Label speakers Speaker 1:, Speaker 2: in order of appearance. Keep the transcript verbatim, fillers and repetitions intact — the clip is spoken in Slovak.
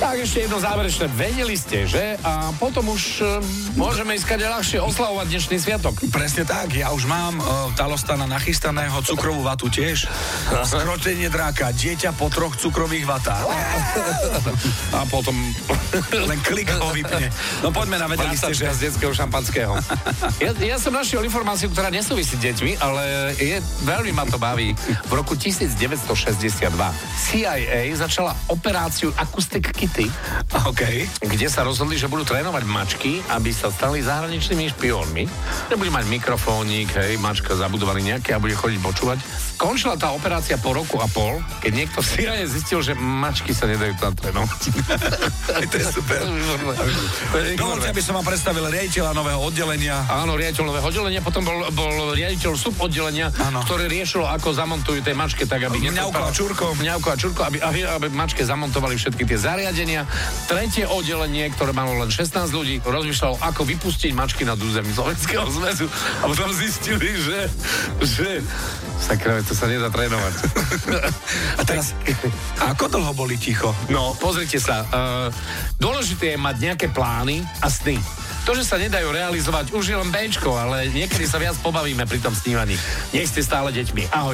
Speaker 1: Tak ešte jedno záverečné. Vedeli ste, že? A potom už uh, môžeme ísť kade ľahšie oslavovať dnešný sviatok.
Speaker 2: Presne tak, ja už mám uh, Talostana nachystaného, cukrovú vatu tiež. Skrotenie dráka, dieťa po troch cukrových vatách.
Speaker 1: A potom...
Speaker 2: Len klik ho vypne. No poďme na vedeli ste, že...
Speaker 1: z detského šampanského. Ja, ja som našiel informáciu, ktorá nesúvisí s deťmi, ale je, veľmi ma to baví. V roku devätnásťstošesťdesiatdva C I A začala operáciu Acoustic Kitty,
Speaker 2: OK.
Speaker 1: kde sa rozhodli, že budú trénovať mačky, aby sa stali zahraničnými špiónmi. Nebude mať mikrofónik, hej, mačka zabudovaný nejaký a bude chodiť počúvať. Končila tá operácia po roku a pol, keď niekto v C I A zistil, že mačky sa nedajú tam trénovať.
Speaker 2: To je super. Dovolte, aby som vám predstavil riaditeľa nového oddelenia.
Speaker 1: Áno, riaditeľ nového oddelenia, potom bol, bol riaditeľ suboddelenia,
Speaker 2: áno,
Speaker 1: ktoré riešilo, ako zamontujú tie mačke, tak aby...
Speaker 2: Mňauko a Čurko.
Speaker 1: Mňauko a Čurko, aby, aby, aby mačke zamontovali všetky tie zariadenia. Tretie oddelenie, ktoré malo len šestnásť ľudí, rozmýšľalo, ako vypustiť mačky na území Sovietskeho zväzu. A potom zistili, že... že sakra, to sa nedá trénovať.
Speaker 2: A teraz, ako dlho boli ticho?
Speaker 1: No, pozrite sa. Uh, dôležité je mať nejaké plány a sny. To, že sa nedajú realizovať, už je len béčko, ale niekedy sa viac pobavíme pri tom snívaní. Nech ste stále deťmi. Ahoj.